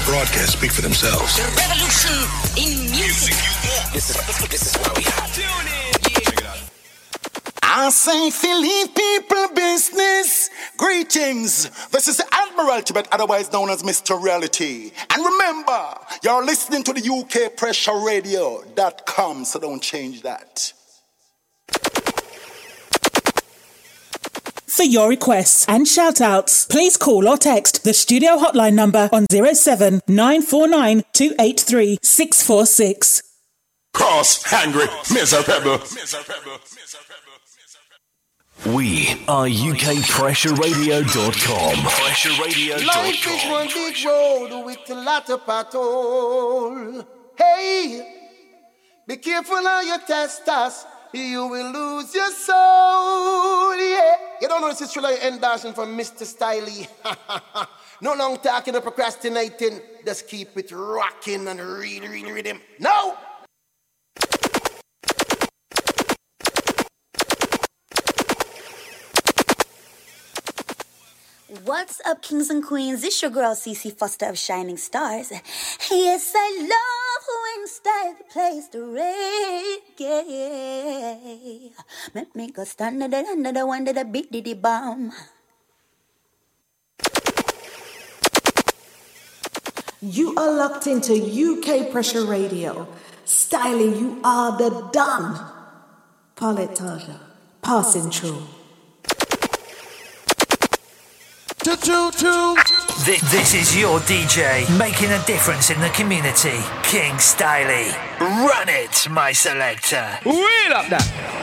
broadcasts speak for themselves. The revolution in music. This is why we hot. Check it out. I say, Philly people business. Greetings. This is the Admiralty, but otherwise known as Mr. Reality. And remember, you're listening to the UKPressureRadio.com, so don't change that. For your requests and shout-outs, please call or text the studio hotline number on 07 949 283 646. Cross, hungry, miserable. We are UKPressureRadio.com. Life is one big road with a lot of potholes. Hey, be careful of your testas. You will lose your soul, yeah. You don't know this is truly endorsement from Mr. Styley. No long talking or procrastinating. Just keep it rocking and really rhythm. No! What's up, kings and queens? It's your girl, CC Foster of Shining Stars. Yes, I love when style plays the reggae. Make me go stand under the one that a big diddy bomb. You are locked into UK Pressure Radio. Styling, you are the Don. Politaja, passing through. This is your DJ, making a difference in the community. King Styley. Run it, my selector. Wheel up that.